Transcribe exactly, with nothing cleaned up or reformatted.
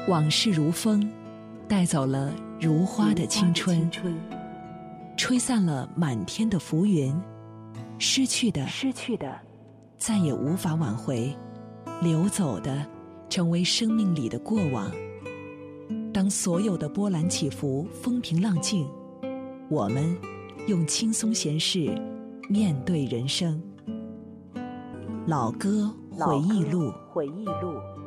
往事如风，带走了如花的青春，吹散了满天的浮云，失去的失去的再也无法挽回，流走的成为生命里的过往。当所有的波澜起伏风平浪静，我们用轻松闲适面对人生。老歌回忆录， 回忆录。